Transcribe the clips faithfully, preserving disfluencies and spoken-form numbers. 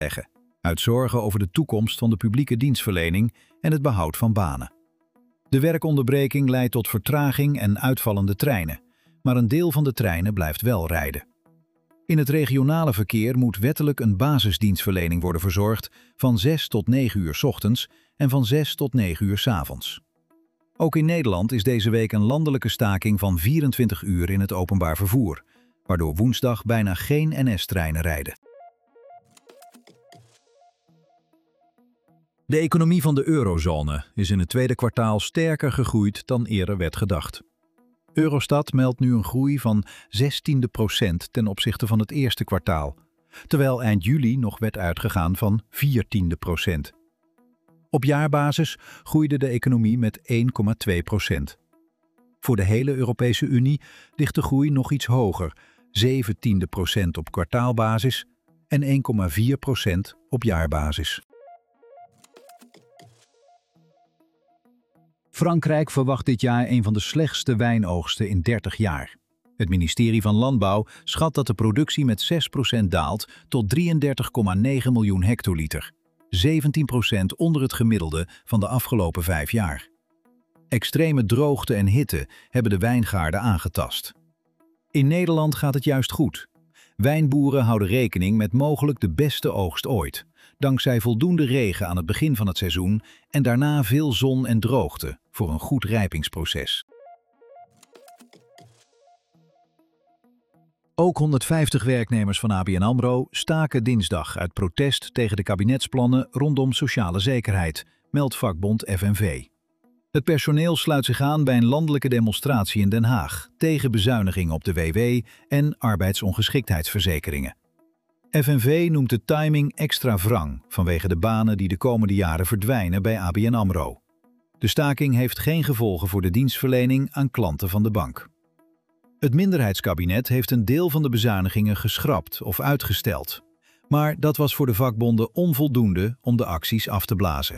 leggen, uit zorgen over de toekomst van de publieke dienstverlening en het behoud van banen. De werkonderbreking leidt tot vertraging en uitvallende treinen, maar een deel van de treinen blijft wel rijden. In het regionale verkeer moet wettelijk een basisdienstverlening worden verzorgd van zes tot negen uur 's ochtends en van zes tot negen uur 's avonds. Ook in Nederland is deze week een landelijke staking van vierentwintig uur in het openbaar vervoer, waardoor woensdag bijna geen N S-treinen rijden. De economie van de eurozone is in het tweede kwartaal sterker gegroeid dan eerder werd gedacht. Eurostat meldt nu een groei van zestiende procent ten opzichte van het eerste kwartaal, terwijl eind juli nog werd uitgegaan van viertiende procent. Op jaarbasis groeide de economie met één komma twee procent. Voor de hele Europese Unie ligt de groei nog iets hoger, zeventiende procent op kwartaalbasis en één komma vier procent op jaarbasis. Frankrijk verwacht dit jaar een van de slechtste wijnoogsten in dertig jaar. Het ministerie van Landbouw schat dat de productie met zes procent daalt tot drieëndertig komma negen miljoen hectoliter, zeventien procent onder het gemiddelde van de afgelopen vijf jaar. Extreme droogte en hitte hebben de wijngaarden aangetast. In Nederland gaat het juist goed. Wijnboeren houden rekening met mogelijk de beste oogst ooit, dankzij voldoende regen aan het begin van het seizoen en daarna veel zon en droogte voor een goed rijpingsproces. Ook honderdvijftig werknemers van A B N AMRO staken dinsdag uit protest tegen de kabinetsplannen rondom sociale zekerheid, meldt vakbond F N V. Het personeel sluit zich aan bij een landelijke demonstratie in Den Haag tegen bezuinigingen op de W W en arbeidsongeschiktheidsverzekeringen. F N V noemt de timing extra wrang vanwege de banen die de komende jaren verdwijnen bij A B N AMRO. De staking heeft geen gevolgen voor de dienstverlening aan klanten van de bank. Het minderheidskabinet heeft een deel van de bezuinigingen geschrapt of uitgesteld. Maar dat was voor de vakbonden onvoldoende om de acties af te blazen.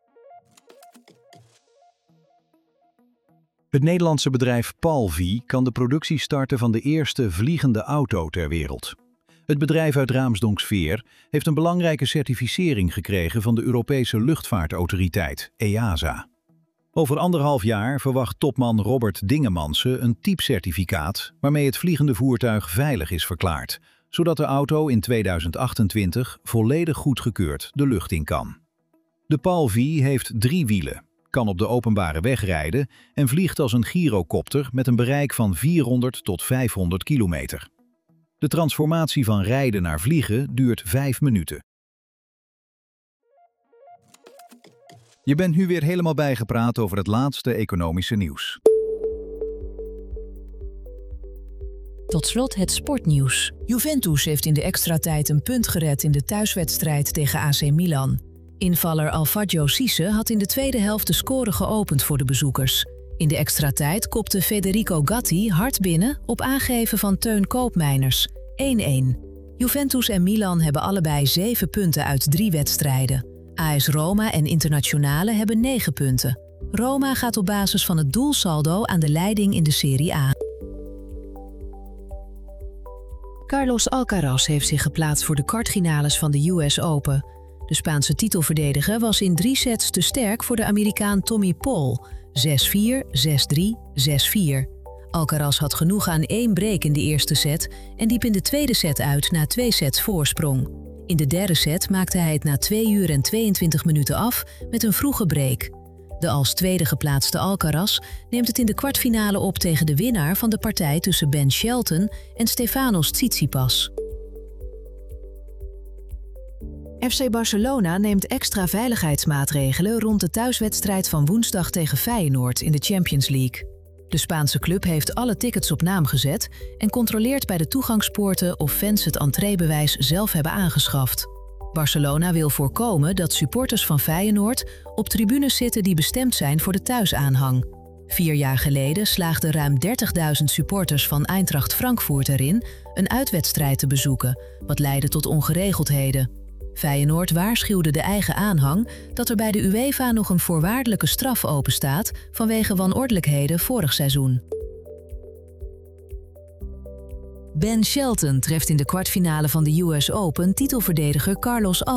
Het Nederlandse bedrijf Palvi kan de productie starten van de eerste vliegende auto ter wereld. Het bedrijf uit Raamsdonksveer heeft een belangrijke certificering gekregen van de Europese Luchtvaartautoriteit, E A S A. Over anderhalf jaar verwacht topman Robert Dingemansen een typcertificaat waarmee het vliegende voertuig veilig is verklaard, zodat de auto in tweeduizend achtentwintig volledig goedgekeurd de lucht in kan. De Palvi heeft drie wielen, kan op de openbare weg rijden en vliegt als een gyrocopter met een bereik van vierhonderd tot vijfhonderd kilometer. De transformatie van rijden naar vliegen duurt vijf minuten. Je bent nu weer helemaal bijgepraat over het laatste economische nieuws. Tot slot het sportnieuws. Juventus heeft in de extratijd een punt gered in de thuiswedstrijd tegen A C Milan. Invaller Alfredo Cisse had in de tweede helft de score geopend voor de bezoekers. In de extratijd kopte Federico Gatti hard binnen op aangeven van Teun Koopmeiners. één-één. Juventus en Milan hebben allebei zeven punten uit drie wedstrijden. A S Roma en Internazionale hebben negen punten. Roma gaat op basis van het doelsaldo aan de leiding in de Serie A. Carlos Alcaraz heeft zich geplaatst voor de kwartfinales van de U S Open. De Spaanse titelverdediger was in drie sets te sterk voor de Amerikaan Tommy Paul. zes-vier, zes-drie, zes-vier. Alcaraz had genoeg aan één break in de eerste set en liep in de tweede set uit na twee sets voorsprong. In de derde set maakte hij het na twee uur en tweeëntwintig minuten af met een vroege break. De als tweede geplaatste Alcaraz neemt het in de kwartfinale op tegen de winnaar van de partij tussen Ben Shelton en Stefanos Tsitsipas. F C Barcelona neemt extra veiligheidsmaatregelen rond de thuiswedstrijd van woensdag tegen Feyenoord in de Champions League. De Spaanse club heeft alle tickets op naam gezet en controleert bij de toegangspoorten of fans het entreebewijs zelf hebben aangeschaft. Barcelona wil voorkomen dat supporters van Feyenoord op tribunes zitten die bestemd zijn voor de thuisaanhang. Vier jaar geleden slaagden ruim dertigduizend supporters van Eintracht Frankfurt erin een uitwedstrijd te bezoeken, wat leidde tot ongeregeldheden. Feyenoord waarschuwde de eigen aanhang dat er bij de UEFA nog een voorwaardelijke straf openstaat vanwege wanordelijkheden vorig seizoen. Ben Shelton treft in de kwartfinale van de U S Open titelverdediger Carlos